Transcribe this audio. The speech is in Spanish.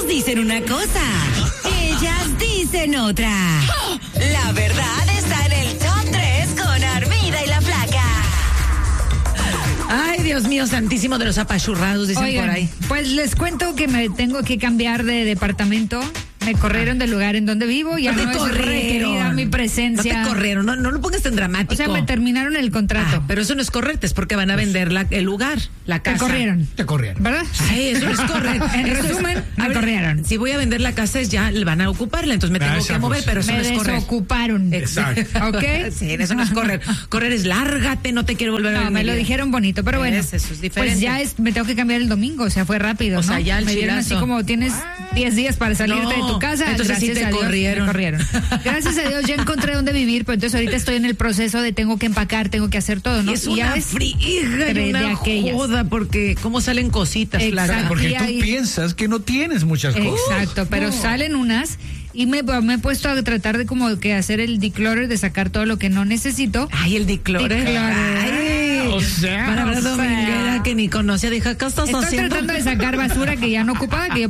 dicen una cosa, ellas dicen otra. La verdad está en el Top 3 con Armida y la Flaca. Ay, Dios mío, santísimo de los apachurrados, dicen. Oigan, por ahí. pues les cuento que me tengo que cambiar de departamento. Me corrieron del lugar en donde vivo, ya no es requerida mi presencia. No te corrieron, no lo pongas en dramático. O sea, me terminaron el contrato. Pero eso no es correcto, es porque van a vender el lugar, la casa. Te corrieron. ¿Verdad? Sí, eso no es correcto. En resumen, me corrieron. Si voy a vender la casa, ya van a ocuparla, entonces me tengo que mover, pero eso no es correcto. Me desocuparon. Exacto. ¿Ok? Sí, eso no es correr. Correr es lárgate, no te quiero volver a ver. No, me lo dijeron bonito, pero bueno. Eso es diferente. Pues ya me tengo que cambiar el domingo, o sea, fue rápido, O sea, ya el me dieron así chilazo. como tienes 10 días para salirte de tu casa. Entonces sí te corrieron. Me corrieron. Gracias a Dios ya encontré dónde vivir, pero entonces ahorita estoy en el proceso de tengo que empacar, tengo que hacer todo, ¿no? Es Y una ya friga y una joda, porque cómo salen cositas, Exacto. Flaca. Porque Y tú ahí- piensas que no tienes muchas cosas. Exacto, pero salen unas y me he puesto a tratar de como que hacer el declutter, de sacar todo lo que no necesito. Ay, el declutter. Ay, O sea, para o sea. dominguera que ni conoce, dijo, ¿qué estás Estoy haciendo? tratando de sacar basura que ya no ocupaba, que yo